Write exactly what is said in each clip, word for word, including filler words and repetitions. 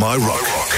My Rock.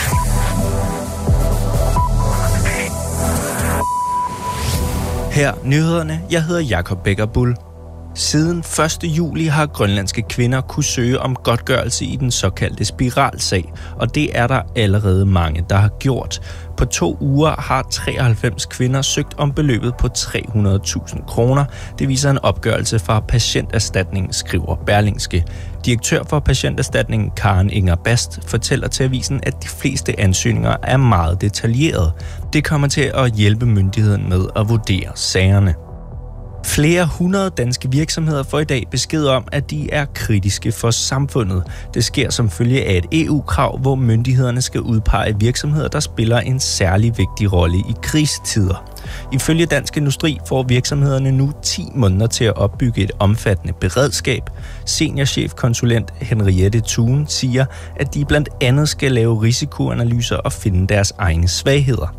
Her nyhederne. Jeg hedder Jakob Becker-Bull. Siden første juli har grønlandske kvinder kunne søge om godtgørelse i den såkaldte spiralsag, og det er der allerede mange, der har gjort. På to uger har treoghalvfems kvinder søgt om beløbet på tre hundrede tusind kroner. Det viser en opgørelse fra Patienterstatningen, skriver Berlingske. Direktør for Patienterstatningen, Karen Inger Bast, fortæller til avisen, at de fleste ansøgninger er meget detaljerede. Det kommer til at hjælpe myndigheden med at vurdere sagerne. Flere hundrede danske virksomheder får i dag besked om, at de er kritiske for samfundet. Det sker som følge af et E U-krav, hvor myndighederne skal udpege virksomheder, der spiller en særlig vigtig rolle i krisetider. Ifølge Dansk Industri får virksomhederne nu ti måneder til at opbygge et omfattende beredskab. Seniorchefkonsulent Henriette Thun siger, at de blandt andet skal lave risikoanalyser og finde deres egne svagheder.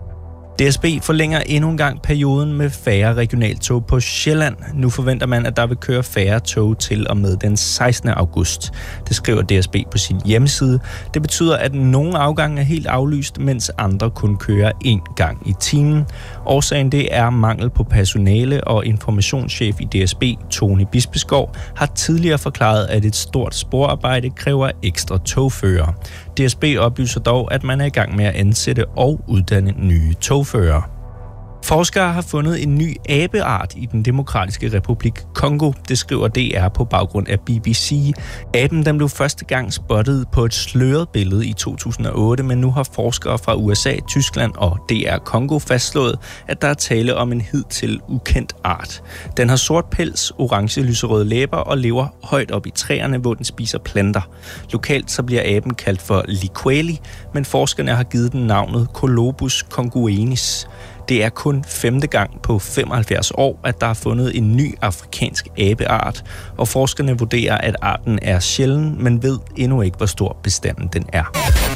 D S B forlænger endnu en gang perioden med færre regionaltog på Sjælland. Nu forventer man, at der vil køre færre tog til og med den sekstende august. Det skriver D S B på sin hjemmeside. Det betyder, at nogle afgange er helt aflyst, mens andre kun kører én gang i timen. Årsagen det er mangel på personale, og informationschef i D S B, Tony Bispeskov, har tidligere forklaret, at et stort sporarbejde kræver ekstra togførere. D S B oplyser dog, at man er i gang med at ansætte og uddanne nye togførere. Forskere har fundet en ny abeart i den demokratiske republik Kongo, det skriver D R på baggrund af B B C. Aben den blev første gang spottet på et sløret billede i to tusind og otte, men nu har forskere fra U S A, Tyskland og D R Kongo fastslået, at der er tale om en hidtil ukendt art. Den har sort pels, orange lyserøde læber og lever højt op i træerne, hvor den spiser planter. Lokalt så bliver aben kaldt for liqueli, men forskerne har givet den navnet Colobus conguenis. Det er kun femte gang på femoghalvfjerds år, at der er fundet en ny afrikansk abeart, og forskerne vurderer, at arten er sjælden, men ved endnu ikke, hvor stor bestanden den er.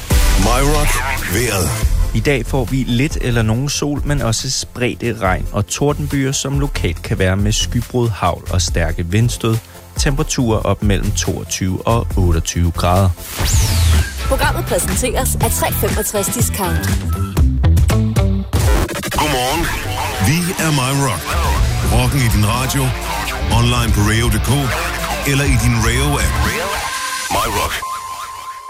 My Rock. Vejret. I dag får vi lidt eller nogen sol, men også spredte regn og tordenbyer, som lokalt kan være med skybrud, hagl og stærke vindstød. Temperaturer op mellem toogtyve og otteogtyve grader. Programmet præsenteres af tre femogtres Discount. Godmorgen. Vi er My Rock. Rocken i din radio, online på radio punktum d k eller i din Radio-app. My Rock.